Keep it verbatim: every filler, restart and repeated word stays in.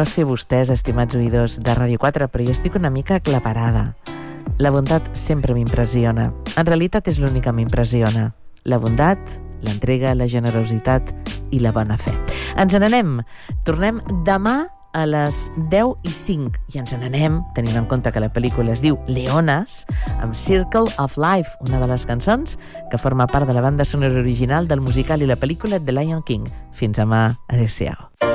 No sé vostès, estimats oïdors de Ràdio quatre, però jo estic una mica aclaparada. La bondat sempre m'impressiona. En realitat és l'únic que m'impressiona. La bondat, l'entrega, la generositat i la bona fe. Ens n'anem. Tornem demà a les deu i cinc i ens n'anem, tenint en compte que la pel·lícula es diu Leones, amb Circle of Life, una de les cançons que forma part de la banda sonora original del musical i la pel·lícula The Lion King. Fins demà. Adéu-siau.